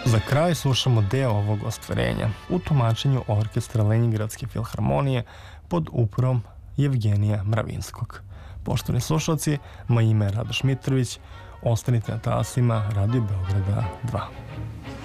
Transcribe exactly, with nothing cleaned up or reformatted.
Za kraj slušamo deo ovog ostvarenja u tumačenju orkestra Lenjingradske filharmonije pod upravom Jevgenija Mravinskog. Poštovani slušalci, moje ime je Radoš Mitrović, ostanite na talasima Radio Beograda dva.